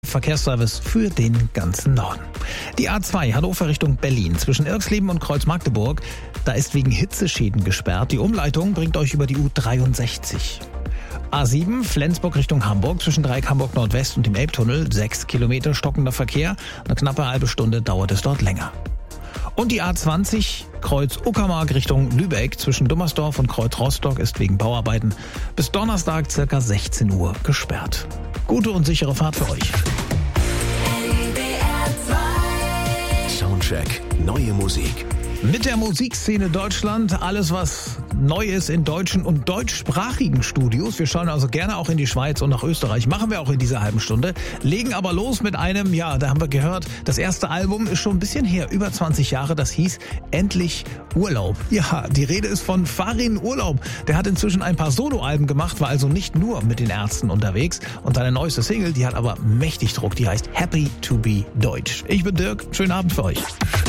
Verkehrsservice für den ganzen Norden. Die A2 Hannover Richtung Berlin zwischen Irxleben und Kreuz-Magdeburg, da ist wegen Hitzeschäden gesperrt. Die Umleitung bringt euch über die U63. A7 Flensburg Richtung Hamburg zwischen Dreieck Hamburg Nordwest und dem Elbtunnel, 6 Kilometer stockender Verkehr. Eine knappe halbe Stunde dauert es dort länger. Und die A20 Kreuz Uckermark Richtung Lübeck zwischen Dummersdorf und Kreuz Rostock ist wegen Bauarbeiten bis Donnerstag ca. 16 Uhr gesperrt. Gute und sichere Fahrt für euch. Soundcheck, neue Musik. Mit der Musikszene Deutschland, alles was neu ist in deutschen und deutschsprachigen Studios. Wir schauen also gerne auch in die Schweiz und nach Österreich. Machen wir auch in dieser halben Stunde. Legen aber los mit einem, da haben wir gehört, das erste Album ist schon ein bisschen her, über 20 Jahre. Das hieß Endlich Urlaub. Ja, die Rede ist von Farin Urlaub. Der hat inzwischen ein paar Soloalben gemacht, war also nicht nur mit den Ärzten unterwegs. Und seine neueste Single, die hat aber mächtig Druck. Die heißt Happy to be Deutsch. Ich bin Dirk, schönen Abend für euch.